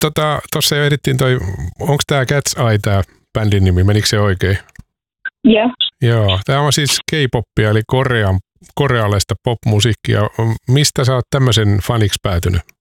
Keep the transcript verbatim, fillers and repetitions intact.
tota, tuossa jo ehdittiin toi, onko tämä Cat's Eye tämä bändin nimi, menikö se oikein? Joo. Joo, tämä on siis K-poppia eli korean, korealaista popmusiikkia. Mistä sä oot tämmöisen faniksi päätynyt?